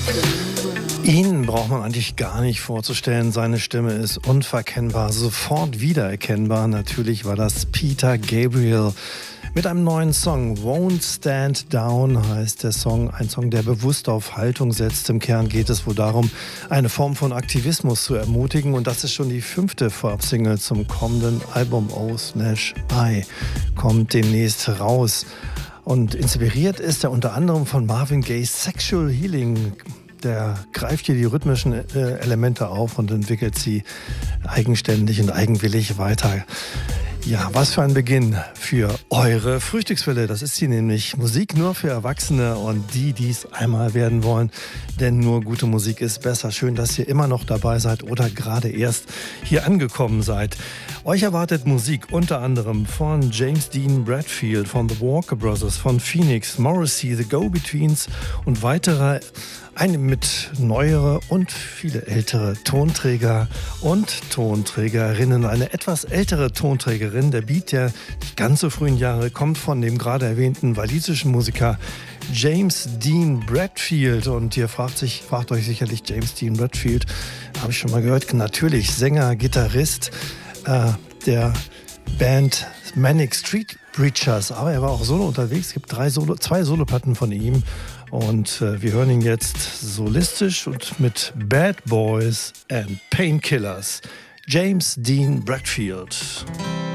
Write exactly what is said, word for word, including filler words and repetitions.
Ihn braucht man eigentlich gar nicht vorzustellen. Seine Stimme ist unverkennbar, sofort wiedererkennbar. Natürlich war das Peter Gabriel mit einem neuen Song. Won't Stand Down heißt der Song. Ein Song, der bewusst auf Haltung setzt. Im Kern geht es wohl darum, eine Form von Aktivismus zu ermutigen. Und das ist schon die fünfte Vorabsingle zum kommenden Album. Oh Slash I kommt demnächst raus. Und inspiriert ist er unter anderem von Marvin Gaye's Sexual Healing. Der greift hier die rhythmischen äh, Elemente auf und entwickelt sie eigenständig und eigenwillig weiter. Ja, was für ein Beginn für eure Frühstückswelle. Das ist sie nämlich. Musik nur für Erwachsene und die, die es einmal werden wollen. Denn nur gute Musik ist besser. Schön, dass ihr immer noch dabei seid oder gerade erst hier angekommen seid. Euch erwartet Musik unter anderem von James Dean Bradfield, von The Walker Brothers, von Phoenix, Morrissey, The Go-Betweens und weitere. Eine mit neuere und viele ältere Tonträger und Tonträgerinnen. Eine etwas ältere Tonträgerin, der Beat der nicht ganz so frühen Jahre, kommt von dem gerade erwähnten walisischen Musiker James Dean Bradfield. Und ihr fragt, sich, fragt euch sicherlich, James Dean Bradfield, habe ich schon mal gehört, natürlich Sänger, Gitarrist äh, der Band Manic Street Preachers, aber er war auch solo unterwegs. Es gibt drei Solo, zwei Soloplatten von ihm und äh, wir hören ihn jetzt solistisch und mit Bad Boys and Painkillers. James Dean Bradfield.